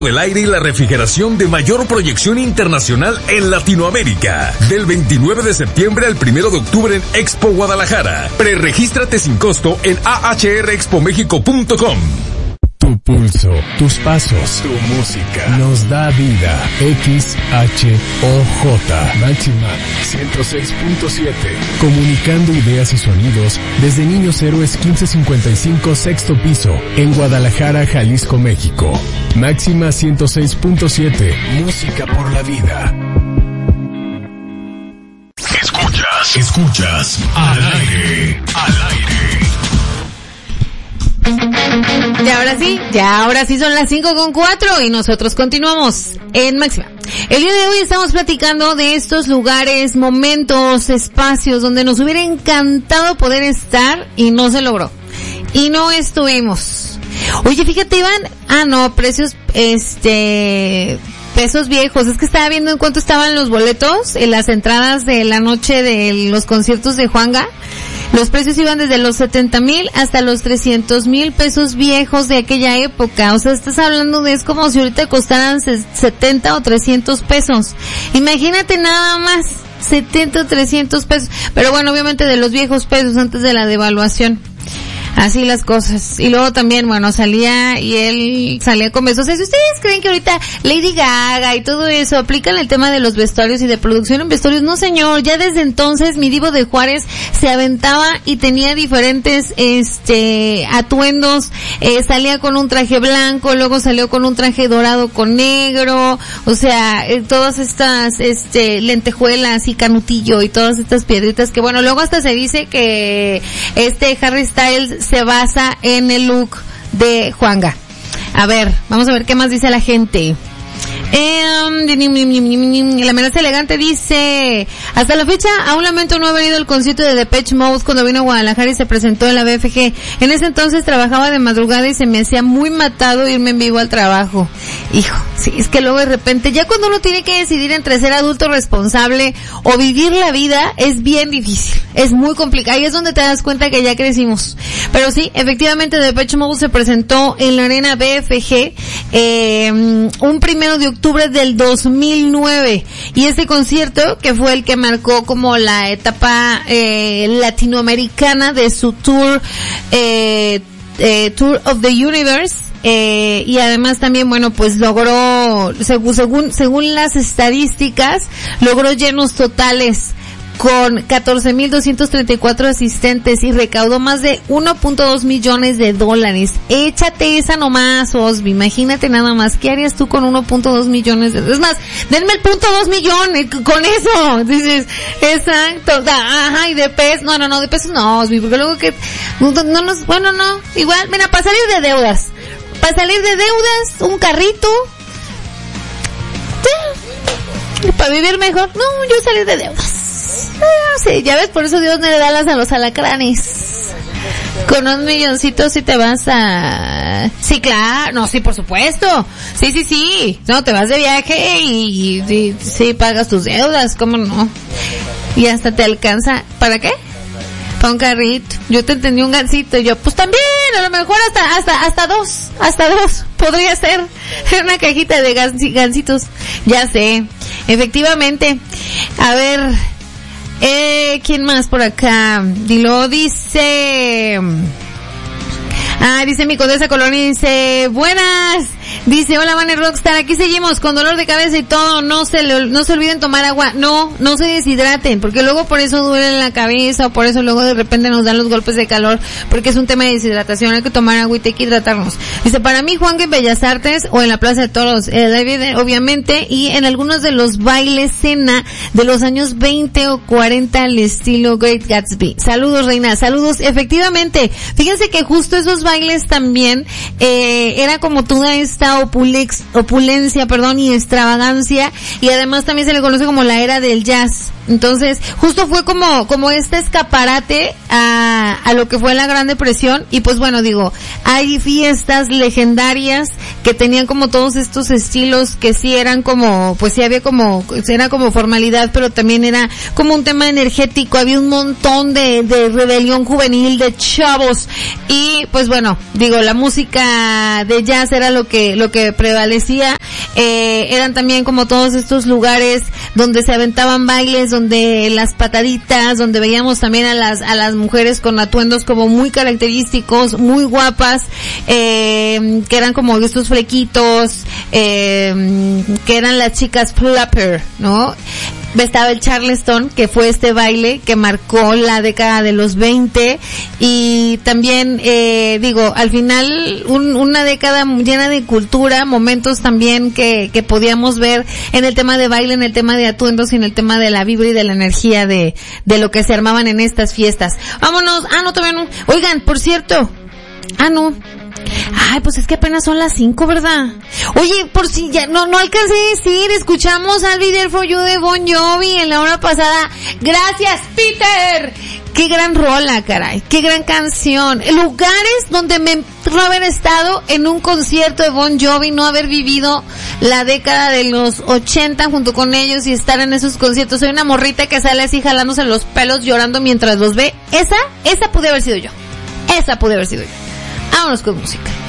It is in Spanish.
El aire y la refrigeración de mayor proyección internacional en Latinoamérica. Del 29 de septiembre al 1 de octubre en Expo Guadalajara. Preregístrate sin costo en ahrexpomexico.com. Tu pulso, tus pasos, tu música nos da vida. XHOJ Máxima 106.7. Comunicando ideas y sonidos desde Niños Héroes 1555 sexto piso en Guadalajara, Jalisco, México. Máxima 106.7. Música por la vida. Escuchas al aire. Ya ahora sí son las 5:04 y nosotros continuamos en Máxima. El día de hoy estamos platicando de estos lugares, momentos, espacios donde nos hubiera encantado poder estar y no se logró. Y no estuvimos. Oye, fíjate, Iván, precios, pesos viejos. Es que estaba viendo en cuánto estaban los boletos en las entradas de la noche de los conciertos de Juanga. Los precios iban desde los 70,000 hasta los 300,000 pesos viejos de aquella época. O sea, estás hablando de, es como si ahorita costaran 70 o 300 pesos. Imagínate nada más, 70 o 300 pesos. Pero bueno, obviamente de los viejos pesos antes de la devaluación. Así las cosas. Y luego también, salía con besos. O sea, si ustedes creen que ahorita Lady Gaga y todo eso aplican el tema de los vestuarios y de producción en vestuarios, no señor, ya desde entonces mi Divo de Juárez se aventaba y tenía diferentes atuendos, salía con un traje blanco, luego salió con un traje dorado con negro, o sea, todas estas lentejuelas y canutillo y todas estas piedritas que luego hasta se dice que Harry Styles se basa en el look de Juanga. A ver, vamos a ver qué más dice la gente. La amenaza elegante dice: hasta la fecha aún lamento no haber ido al concierto de Depeche Mode cuando vino a Guadalajara y se presentó en la BFG. En ese entonces trabajaba de madrugada y se me hacía muy matado irme en vivo al trabajo. Hijo, sí, es que luego de repente, ya cuando uno tiene que decidir entre ser adulto responsable o vivir la vida, es bien difícil, es muy complicado, ahí es donde te das cuenta que ya crecimos. Pero sí, efectivamente Depeche Mode se presentó en la arena BFG, un 1 de octubre del 2009, y este concierto, que fue el que marcó como la etapa latinoamericana de su tour of the Universe, y además también pues logró, según las estadísticas, logró llenos totales con 14,234 asistentes y recaudó más de 1.2 millones de dólares. Échate esa nomás, Osby, imagínate nada más, ¿qué harías tú con 1.2 millones de dólares? Es más, denme el 0.2 millones, con eso, dices, exacto, y de pesos, no, de pesos no, Osby, porque luego que, igual, mira, para salir de deudas, un carrito, para vivir mejor, yo salir de deudas. Sí, ya ves, por eso Dios no le da alas a los alacranes. Con unos milloncitos si te vas a... Sí, claro, no, sí, por supuesto. Sí. No, te vas de viaje y sí, pagas tus deudas, ¿cómo no? Y hasta te alcanza... ¿Para qué? Para un carrito. Yo te entendí un gansito. Yo, pues también, a lo mejor hasta dos. Podría ser una cajita de gansitos. Ya sé. Efectivamente. A ver... ¿quién más por acá? Dilo, dice mi Condesa Colonia, dice, buenas, dice, hola Vane Rockstar, aquí seguimos con dolor de cabeza y todo, no se olviden tomar agua, no se deshidraten, porque luego por eso duele la cabeza, o por eso luego de repente nos dan los golpes de calor, porque es un tema de deshidratación, hay que tomar agua y hay que hidratarnos. Dice, para mí Juan, en Bellas Artes o en la Plaza de Toros, obviamente, y en algunos de los bailes cena de los años 20 o 40 al estilo Great Gatsby. Saludos, reina, saludos. Efectivamente, fíjense que justo esos bailes también, era como toda esta opulencia, y extravagancia, y además también se le conoce como la era del jazz. Entonces, justo fue como este escaparate a lo que fue la Gran Depresión, y pues hay fiestas legendarias que tenían como todos estos estilos que sí eran como, pues sí había como, era como formalidad, pero también era como un tema energético, había un montón de rebelión juvenil, de chavos, y pues la música de jazz era lo que lo que prevalecía. Eran también como todos estos lugares donde se aventaban bailes, donde las pataditas, donde veíamos también a las mujeres con atuendos como muy característicos, muy guapas, que eran como estos flequitos, que eran las chicas flapper, ¿no? Estaba el Charleston, que fue este baile que marcó la década de los 20, y también, al final, una década llena de cultura, momentos también que podíamos ver en el tema de baile, en el tema de atuendos y en el tema de la vibra y de la energía de lo que se armaban en estas fiestas. Vámonos, no, todavía no. Oigan, por cierto, no. Ay, pues es que apenas son las 5, ¿verdad? Oye, por si ya no alcancé a decir, escuchamos I'll Be There For You de Bon Jovi en la hora pasada. Gracias, Peter. Qué gran rola, caray. Qué gran canción. Lugares donde me no haber estado en un concierto de Bon Jovi, no haber vivido la década de los 80 junto con ellos y estar en esos conciertos. Soy una morrita que sale así jalándose los pelos, llorando mientras los ve. Esa pude haber sido yo. Vámonos con música.